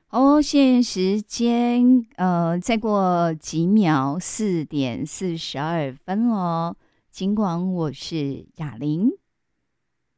哦，现在时间再过几秒，4:42哦。尽管我是哑铃。